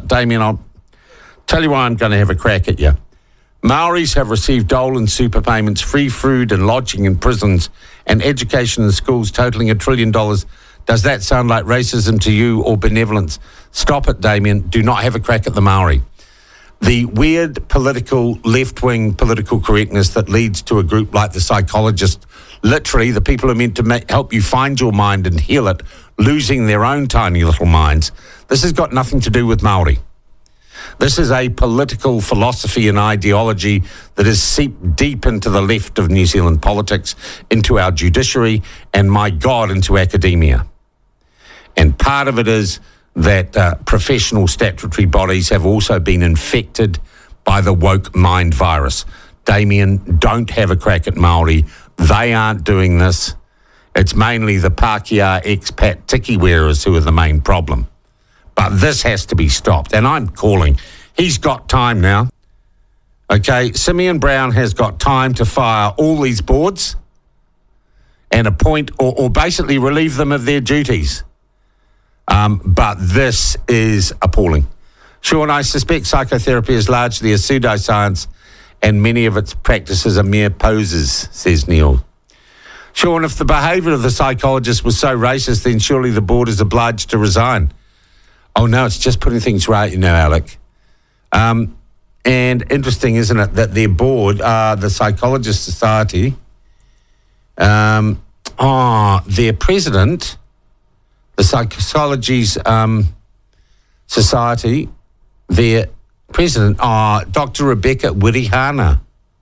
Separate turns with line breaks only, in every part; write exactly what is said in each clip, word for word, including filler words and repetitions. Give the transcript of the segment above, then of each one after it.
But, Damien, I'll tell you why I'm going to have a crack at you. Maoris have received dole and super payments, free food and lodging in prisons, and education in schools totalling a trillion dollars. Does that sound like racism to you or benevolence? Stop it, Damien. Do not have a crack at the Maori. The weird political, left-wing political correctness that leads to a group like the Psychologist, literally the people who are meant to make, help you find your mind and heal it, losing their own tiny little minds. This has got nothing to do with Maori. This is a political philosophy and ideology that has seeped deep into the left of New Zealand politics, into our judiciary, and, my God, into academia. And part of it is that uh, professional statutory bodies have also been infected by the woke mind virus. Damien, don't have a crack at Maori. They aren't doing this. It's mainly the Pākehā expat tiki wearers who are the main problem. But this has to be stopped, and I'm calling. He's got time now. Okay, Simeon Brown has got time to fire all these boards and appoint or, or basically relieve them of their duties. Um, but this is appalling. Sean, I suspect psychotherapy is largely a pseudoscience and many of its practices are mere poses, says Neil. Sean, if the behaviour of the psychologist was so racist, then surely the board is obliged to resign. Oh, no, it's just putting things right, you know, Alec. Um, and interesting, isn't it, that their board, uh, the Psychologist Society, um, oh, their president, the Psychology's um, Society, their president, oh, Doctor Rebecca Wirihana.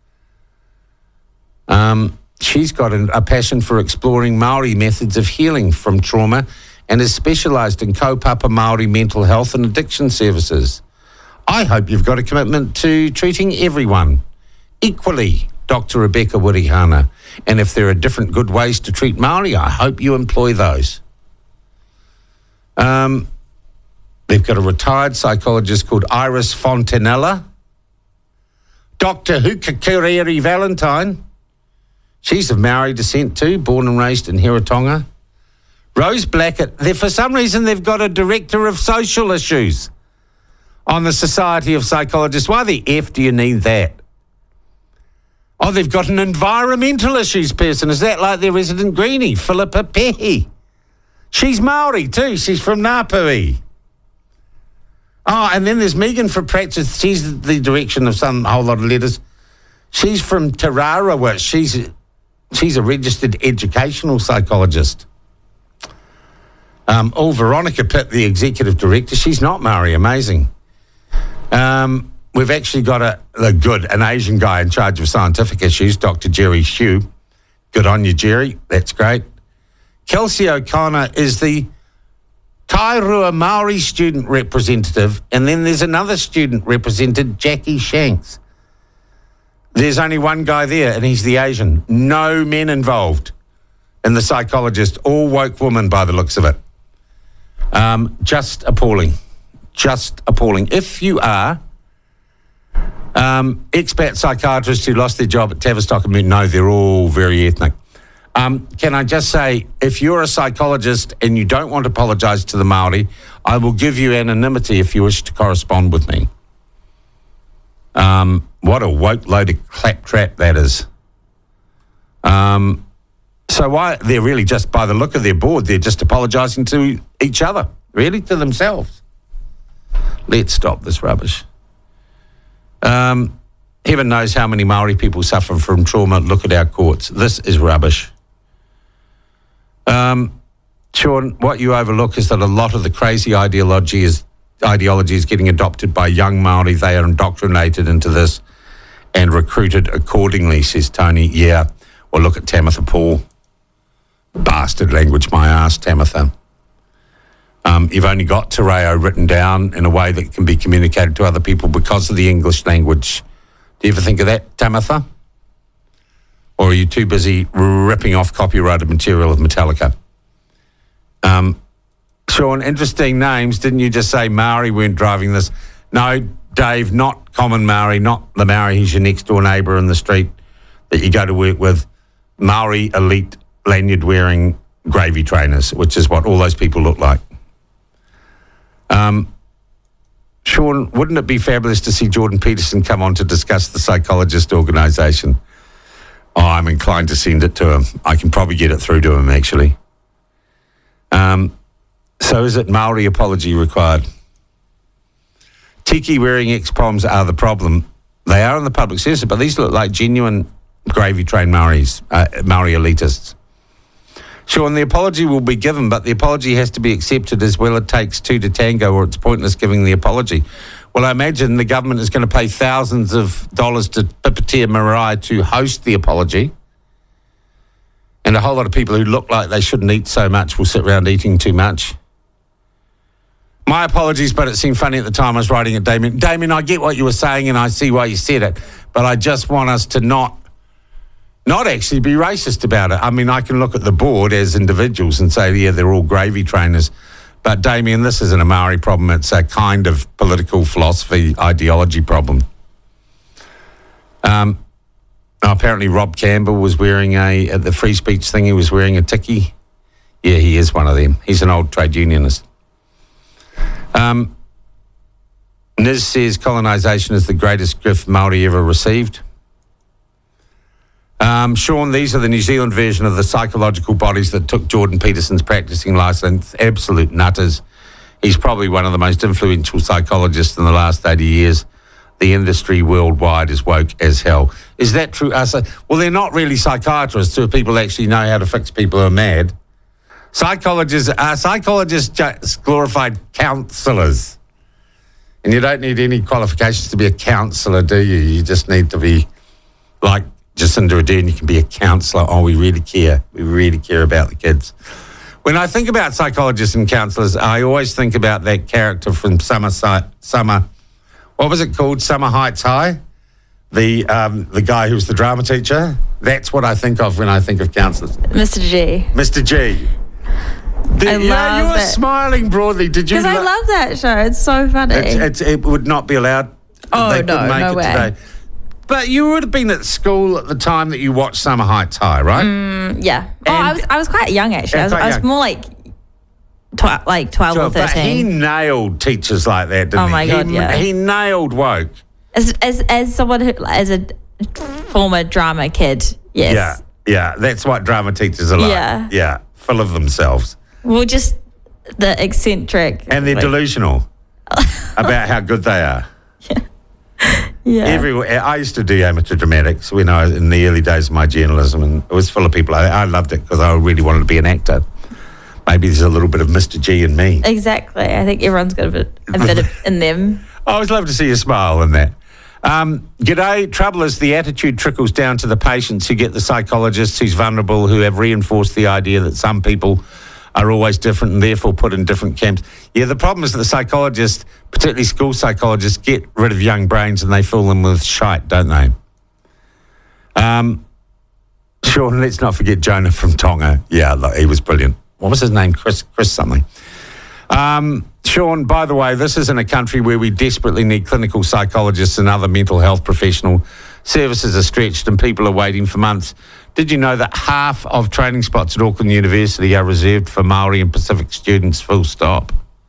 Um, she's got a, a passion for exploring Maori methods of healing from trauma and is specialised in kaupapa Maori mental health and addiction services. I hope you've got a commitment to treating everyone equally, Doctor Rebecca Wirihana. And if there are different good ways to treat Maori, I hope you employ those. Um, they've got a retired psychologist called Iris Fontanella. Doctor Hukakireri Valentine. She's of Maori descent too, born and raised in Hiratonga. Rose Blackett. They, for some reason, they've got a director of social issues on the Society of Psychologists. Why the F do you need that? Oh, they've got an environmental issues person. Is that like their resident greenie, Philippa Pehi? She's Maori too. She's from Ngāpuhi. Oh, and then there's Megan for practice. She's the direction of some whole lot of letters. She's from Tarawa. She's she's a registered educational psychologist. Um, oh, Veronica Pitt, the executive director. She's not Maori. Amazing. Um, we've actually got a, a good, an Asian guy in charge of scientific issues, Doctor Jerry Hugh. Good on you, Jerry. That's great. Kelsey O'Connor is the Tairua Maori student representative, and then there's another student represented, Jackie Shanks. There's only one guy there, and he's the Asian. No men involved in the psychologist, all woke women by the looks of it. Um, just appalling. Just appalling. If you are um, expat psychiatrists who lost their job at Tavistock and Moon, no, they're all very ethnic. Um, can I just say, if you're a psychologist and you don't want to apologise to the Māori, I will give you anonymity if you wish to correspond with me. Um, what a woke load of claptrap that is. Um, so why they're really just, by the look of their board, they're just apologising to each other, really, to themselves. Let's stop this rubbish. Um, heaven knows how many Māori people suffer from trauma. Look at our courts. This is rubbish. Um, Sean, what you overlook is that a lot of the crazy ideology is ideology is getting adopted by young Māori. They are indoctrinated into this and recruited accordingly, says Tony. Yeah, well, look at Tamitha Paul. Bastard language, my ass, Tamitha. Um, you've only got Te Reo written down in a way that can be communicated to other people because of the English language. Do you ever think of that, Tamitha? Or are you too busy ripping off copyrighted material of Metallica? Um, Sean, interesting names. Didn't you just say Maori weren't driving this? No, Dave, not common Maori, not the Maori who's your next door neighbour in the street that you go to work with. Maori elite lanyard-wearing gravy trainers, which is what all those people look like. Um, Sean, wouldn't it be fabulous to see Jordan Peterson come on to discuss the Psychologist organisation? Oh, I'm inclined to send it to him. I can probably get it through to him, actually. Um, so is it Maori apology required? Tiki-wearing ex-poms are the problem. They are in the public service, but these look like genuine gravy-trained Maoris, uh, Maori elitists. Sean, the apology will be given, but the apology has to be accepted as well. It takes two to tango, or it's pointless giving the apology. Well, I imagine the government is going to pay thousands of dollars to Pipitea Marae to host the apology. And a whole lot of people who look like they shouldn't eat so much will sit around eating too much. My apologies, but it seemed funny at the time I was writing it, Damien. Damien, I get what you were saying and I see why you said it, but I just want us to not not actually be racist about it. I mean, I can look at the board as individuals and say, yeah, they're all gravy trainers. But, Damien, this isn't a Maori problem. It's a kind of political philosophy, ideology problem. Um, apparently Rob Campbell was wearing a, at the free speech thing, he was wearing a tiki. Yeah, he is one of them. He's an old trade unionist. Um, Niz says colonisation is the greatest gift Māori ever received. Um, Sean, these are the New Zealand version of the psychological bodies that took Jordan Peterson's practising licence. Absolute nutters. He's probably one of the most influential psychologists in the last eighty years. The industry worldwide is woke as hell. Is that true? Uh, so, well, they're not really psychiatrists who people actually know how to fix people who are mad. Psychologists are psychologists just glorified counsellors. And you don't need any qualifications to be a counsellor, do you? You just need to be like Jacinda Ardern, you can be a counsellor. Oh, we really care. We really care about the kids. When I think about psychologists and counsellors, I always think about that character from Summer, Summer, what was it called? Summer Heights High? The um, the guy who was the drama teacher. That's what I think of when I think of counsellors.
Mister G.
Mister G. Did,
I
yeah,
love
you were
it.
smiling broadly. Did you?
Because I
lo-
love that show. It's so funny.
It's, it's, it would not be allowed.
Oh,
they
no,
couldn't make
no
it
way.
today. But you would have been at school at the time that you watched Summer Heights High, right?
Mm, yeah. Oh,
And-
I was I was quite young actually.
Yeah,
I was,
quite
I was
young.
more like tw- like twelve
Sure,
or
but he
thirteen.
nailed teachers like that, didn't
Oh
he?
my
he,
God, yeah.
He nailed woke.
As as as someone who as a former drama kid, yes.
Yeah, yeah. That's what drama teachers are like.
Yeah.
Yeah, full of themselves.
Well, just the eccentric.
And they're
like,
delusional about how good they are.
yeah.
Everywhere. I used to do amateur dramatics when I was in the early days of my journalism, and it was full of people. I, I loved it because I really wanted to be an actor. Maybe there's a little bit of Mister G in me.
Exactly. I think everyone's got a bit, a bit of, in them.
I always love to see you smile in that. Um, g'day. Trouble is the attitude trickles down to the patients who get the psychologists who's vulnerable, who have reinforced the idea that some people are always different and therefore put in different camps. Yeah, the problem is that the psychologists, particularly school psychologists, get rid of young brains and they fill them with shite, don't they? Um, sure, let's not forget Jonah from Tonga. Yeah, look, he was brilliant. What was his name? Chris, Chris something. Um, Sean, by the way, this is in a country where we desperately need clinical psychologists and other mental health professional. Services are stretched and people are waiting for months. Did you know that half of training spots at Auckland University are reserved for Māori and Pacific students, full stop?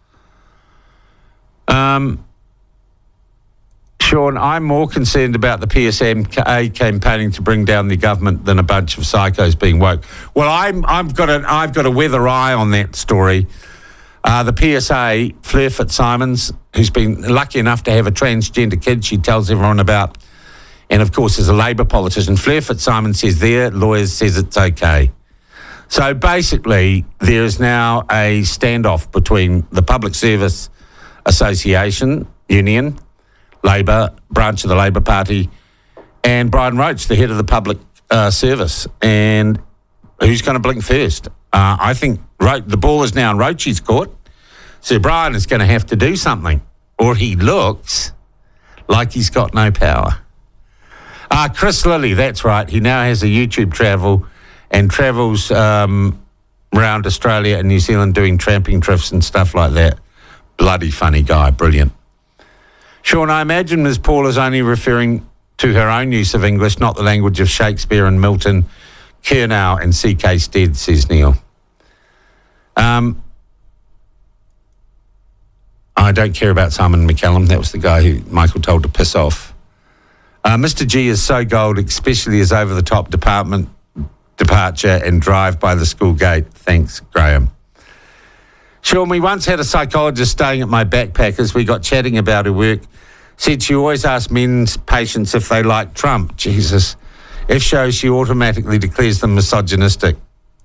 Um, Sean, I'm more concerned about the P S M A campaigning to bring down the government than a bunch of psychos being woke. Well, I'm, I've got a, I've got a weather eye on that story. Uh, the P S A, Fleur Fitzsimons, who's been lucky enough to have a transgender kid she tells everyone about, and of course is a Labour politician. Fleur Fitzsimons says their lawyers says it's okay. So basically, there is now a standoff between the Public Service Association, Union, Labour, branch of the Labour Party, and Brian Roach, the head of the Public uh, Service. And who's going to blink first? Uh, I think Ro- the ball is now in Roach's court. So Brian is going to have to do something, or he looks like he's got no power. Uh, Chris Lilly, that's right. He now has a YouTube travel and travels um, around Australia and New Zealand doing tramping trips and stuff like that. Bloody funny guy, brilliant. Sean, I imagine Miz Paul is only referring to her own use of English, not the language of Shakespeare and Milton, Kernow and C K Stead, says Neil. Um, I don't care about Simon McCallum. That was the guy who Michael told to piss off. Uh, Mister G is so gold, especially his over-the-top department departure and drive by the school gate. Thanks, Graham. Sean, we once had a psychologist staying at my backpackers. We got chatting about her work. Said she always asked men's patients if they like Trump. Jesus. If so, she automatically declares them misogynistic.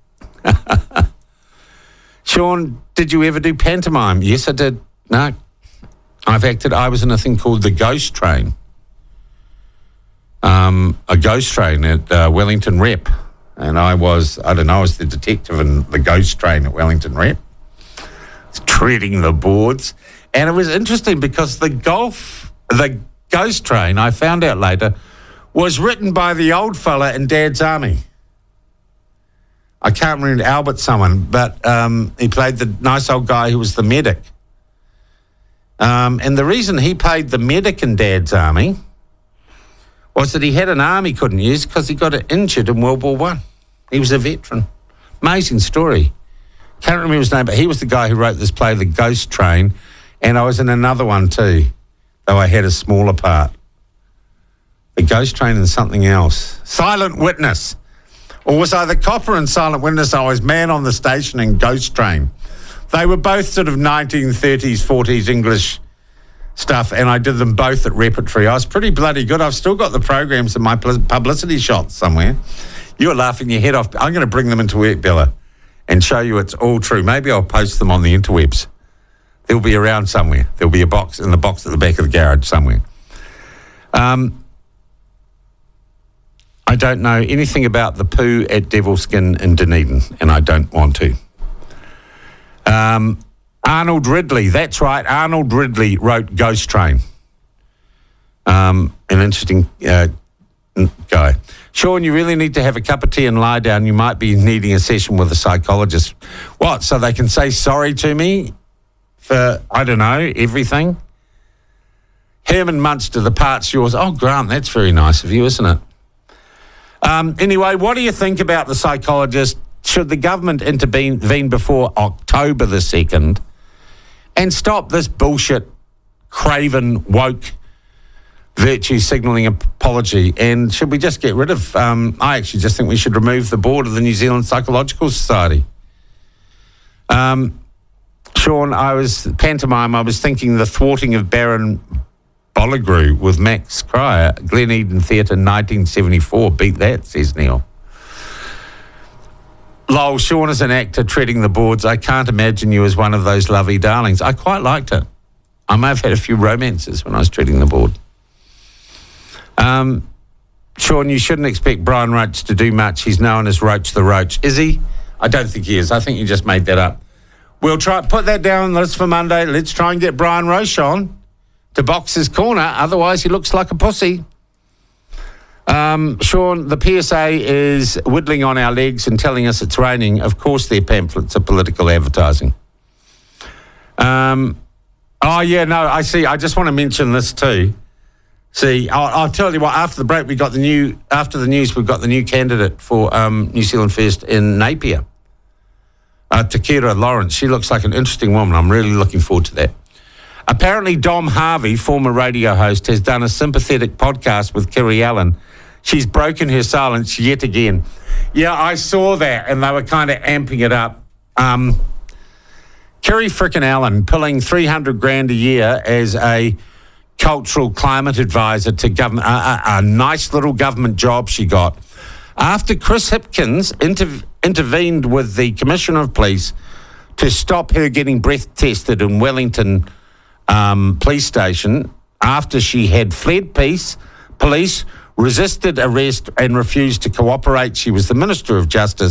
Sean, did you ever do pantomime? Yes, I did. No. I've acted. I was in a thing called The Ghost Train. Um, a ghost train at uh, Wellington Rep. And I was, I don't know, I was the detective in The Ghost Train at Wellington Rep. Treading the boards. And it was interesting because the golf, the Ghost Train, I found out later, was written by the old fella in Dad's Army. I can't remember Albert someone, but um, he played the nice old guy who was the medic. Um, and the reason he played the medic in Dad's Army was that he had an arm he couldn't use because he got injured in World War One. He was a veteran. Amazing story. Can't remember his name, but he was the guy who wrote this play, The Ghost Train, and I was in another one too, though I had a smaller part. The Ghost Train and something else. Silent Witness. Or was I the copper in Silent Witness? I was man on the station in Ghost Train. They were both sort of nineteen thirties, forties English stuff, and I did them both at Repertory. I was pretty bloody good. I've still got the programs in my publicity shots somewhere. You're laughing your head off. I'm going to bring them into work, Bella, and show you it's all true. Maybe I'll post them on the interwebs. They'll be around somewhere. There'll be a box in the box at the back of the garage somewhere. Um, I don't know anything about the poo at Devilskin in Dunedin, and I don't want to. Um, Arnold Ridley, that's right. Arnold Ridley wrote Ghost Train. Um, an interesting uh, guy. Sean, you really need to have a cup of tea and lie down. You might be needing a session with a psychologist. What, so they can say sorry to me for, I don't know, everything? Herman Munster, the part's yours. Oh, Grant, that's very nice of you, isn't it? Um, anyway, what do you think about the psychologist? Should the government intervene before October the second and stop this bullshit, craven, woke, virtue signalling apology? And should we just get rid of, um, I actually just think we should remove the board of the New Zealand Psychological Society. Um, Sean, I was, pantomime, I was thinking The Thwarting of Baron Bolligrue with Max Cryer, Glen Eden Theatre, nineteen seventy-four. Beat that, says Neil. Lol, Sean is an actor treading the boards. I can't imagine you as one of those lovely darlings. I quite liked it. I may have had a few romances when I was treading the board. Um, Sean, you shouldn't expect Brian Roach to do much. He's known as Roach the Roach. Is he? I don't think he is. I think you just made that up. We'll try put that down on the list for Monday. Let's try and get Brian Roach on to box his corner. Otherwise, he looks like a pussy. Um, Sean, the P S A is whittling on our legs and telling us it's raining. Of course, their pamphlets are political advertising. Um, oh, yeah, no, I see. I just want to mention this too. See, I'll, I'll tell you what, after the break, we got the new, after the news, we've got the new candidate for um, New Zealand First in Napier. Uh, Takira Lawrence. She looks like an interesting woman. I'm really looking forward to that. Apparently, Dom Harvey, former radio host, has done a sympathetic podcast with Kiri Allen. She's broken her silence yet again. Yeah, I saw that, and they were kind of amping it up. Um, Kiri frickin' Allen pulling three hundred grand a year as a cultural climate advisor to government, a, a, a nice little government job she got. After Chris Hipkins inter- intervened with the Commissioner of Police to stop her getting breath tested in Wellington Um, police station after she had fled peace, police, resisted arrest and refused to cooperate. She was the Minister of Justice